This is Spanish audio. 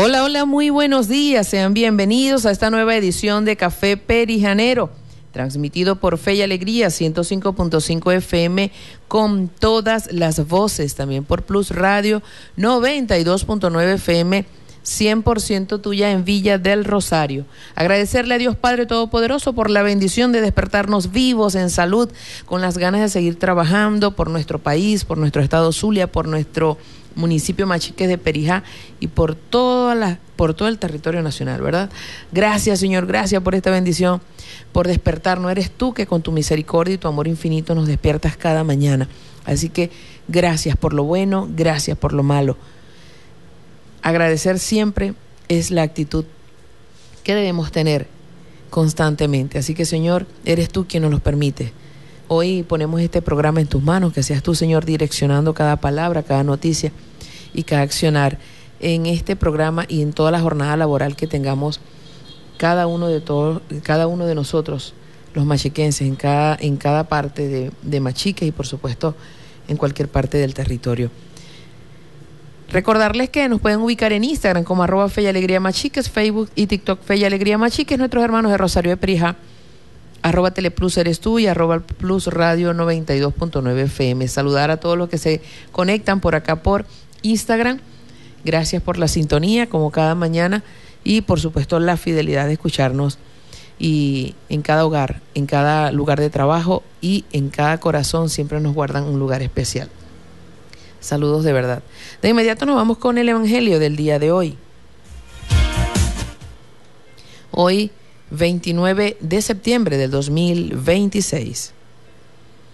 Hola, hola, muy buenos días. Sean bienvenidos a esta nueva edición de Café Perijanero, transmitido por Fe y Alegría 105.5 FM con todas las voces, también por Plus Radio 92.9 FM, 100% tuya en Villa del Rosario. Agradecerle a Dios Padre Todopoderoso por la bendición de despertarnos vivos, en salud, con las ganas de seguir trabajando por nuestro país, por nuestro estado Zulia, por nuestro municipio Machiques de Perijá y por todo el territorio nacional, ¿verdad? Gracias, Señor, gracias por esta bendición, por despertarnos. Eres tú que con tu misericordia y tu amor infinito nos despiertas cada mañana. Así que gracias por lo bueno, gracias por lo malo. Agradecer siempre es la actitud que debemos tener constantemente. Así que, Señor, eres tú quien nos lo permite. Hoy ponemos este programa en tus manos, que seas tú, Señor, direccionando cada palabra, cada noticia y cada accionar en este programa y en toda la jornada laboral que tengamos cada uno de nosotros, los machiquenses, en cada parte de Machiques y, por supuesto, en cualquier parte del territorio. Recordarles que nos pueden ubicar en Instagram como @Fe y Alegría Machiques, Facebook y TikTok Fe y Alegría Machiques, nuestros hermanos de Rosario de Perijá, @Teleplus eres tú y @Plus Radio 92.9 FM. Saludar a todos los que se conectan por acá por Instagram. Gracias por la sintonía, como cada mañana, y por supuesto la fidelidad de escucharnos, y en cada hogar, en cada lugar de trabajo y en cada corazón siempre nos guardan un lugar especial. Saludos de verdad. De inmediato nos vamos con el Evangelio del día de hoy. Hoy, 29 de septiembre del 2026.